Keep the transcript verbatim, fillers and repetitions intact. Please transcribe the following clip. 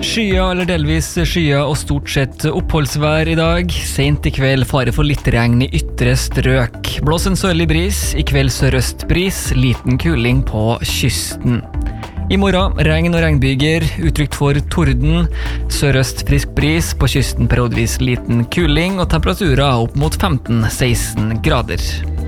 Skya eller delvis skya og stort sett oppholdsvær i dag. Sent i kveld fare for litt regn i ytre strøk. Blås en sørlig bris, i kveld sørøstbris, liten kuling på kysten. I morgen regn og regnbyger, utrygt for torden, sørøst frisk bris, på kysten periodvis liten kuling og temperaturer opp mot femten til seksten grader.